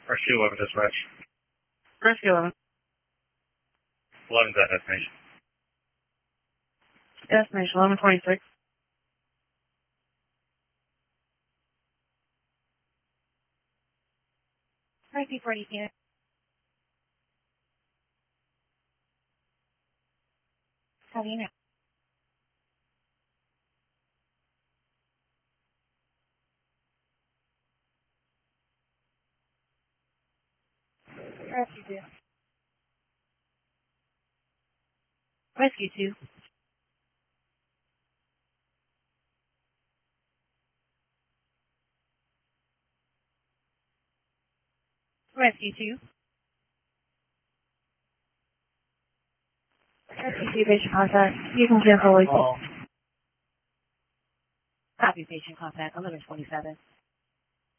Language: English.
Rescue 11 dispatch. Rescue 11. 11's at destination. Destination 1126. Rescue 42. How do you know? Rescue 2. Rescue 2. Rescue 2. Rescue 2, patient contact. You can cancel. Copy patient contact, 1127.